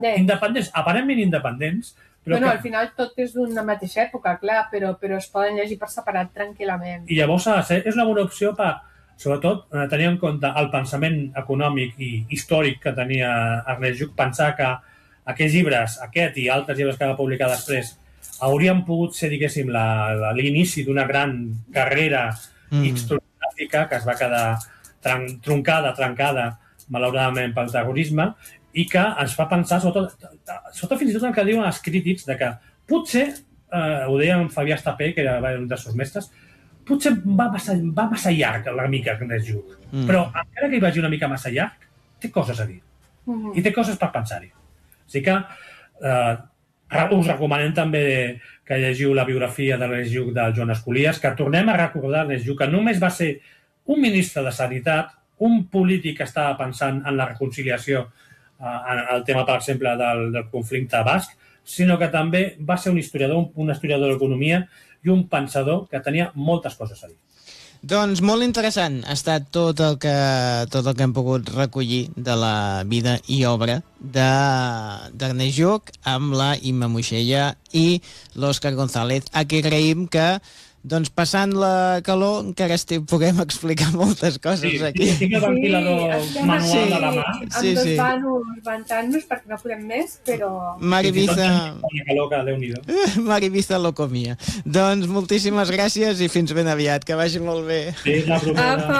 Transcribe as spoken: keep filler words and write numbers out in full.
independents, aparentment independents, però bueno, que... al final tot és d'una mateixa època, clar, però, però es poden llegir per separat tranquil·lament. I llavors és una bona opció per, sobretot, tenir en compte el pensament econòmic i històric que tenia Ernest Lluch, pensar que aquests llibres, aquest i altres llibres que va publicar després, haurien pogut ser, diguéssim, l'inici d'una gran carrera mm. historiogràfica que es va quedar tran troncada, trencada, malauradament, pel terrorisme, i que ens fa pensar, sobretot, sobretot fins i tot el que diuen els crítics, de que potser, eh, ho deia en Fabià Estapé, que era un dels seus mestres, potser va massa, va massa llarg la mica Ernest Lluch, mm. però encara que hi vagi una mica massa llarg, té coses a dir. Mm. I té coses per pensar-hi. O sigui que eh, us recomanem també que llegiu la biografia d'Ernest Lluch del Joan Escolies, que tornem a recordar Ernest Lluch, que només va ser un ministre de Sanitat, un polític que estava pensant en la reconciliació, en el tema, per exemple, del, del conflicte basc, sinó que també va ser un historiador, un historiador d'economia i un pensador que tenia moltes coses a dir. Doncs molt interessant ha estat tot el que, tot el que hem pogut recollir de la vida i obra d'Ernest Lluch amb la Imma Moixella i l'Òscar González, a qui agraïm que doncs passant la calor encara estic, puguem explicar moltes coses sí, aquí. Sí, tinc el ventilador sí, manual sí, de la mà. Amb sí, dos sí. vanos ventant-nos perquè no podem més, però... Maribiza... Mari Biza lo comia. Doncs moltíssimes gràcies i fins ben aviat, que vagi molt bé. Sí, la propera.